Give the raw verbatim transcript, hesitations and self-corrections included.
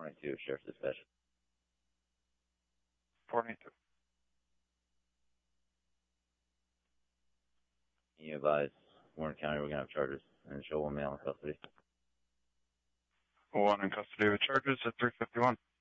four ninety-two, Sheriff's Dispatch. four ninety-two. You advise Warren County we're going to have charges and show one male in custody. One in custody with charges at three fifty-one.